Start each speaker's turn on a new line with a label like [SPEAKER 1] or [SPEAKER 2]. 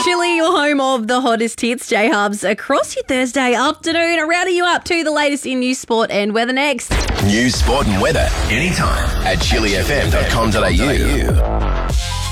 [SPEAKER 1] Chilly, your home of the hottest hits, J-Hubs, across your Thursday afternoon. Rounding you up to the latest in news, sport and weather next.
[SPEAKER 2] News, sport and weather anytime at chillyfm.com.au.